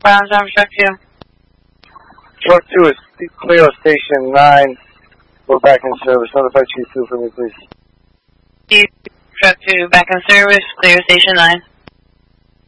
Ground Arms, Truck 2. Truck 2 is Cleo Station 9. We're back in service. Notify Chief 2 for me, please. Chief, Truck 2, back in service, clear Station 9.